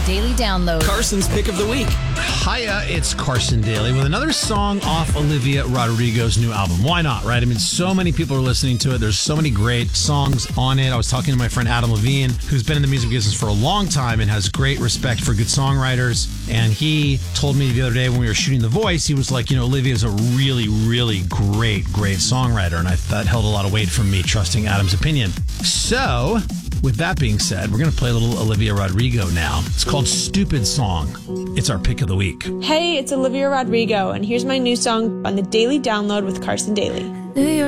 Daily Download. Carson's Pick of the Week. Hiya, it's Carson Daly with another song off Olivia Rodrigo's new album. Why not, right? I mean, so many people are listening to it. There's so many great songs on it. I was talking to my friend Adam Levine, who's been in the music business for a long time and has great respect for good songwriters. And he told me the other day when we were shooting The Voice, he was like, Olivia's a really, really great songwriter. And that held a lot of weight from me trusting Adam's opinion. So, with that being said, we're going to play a little Olivia Rodrigo now. It's called Stupid Song. It's our pick of the week. Hey, it's Olivia Rodrigo, and here's my new song on the Daily Download with Carson Daly.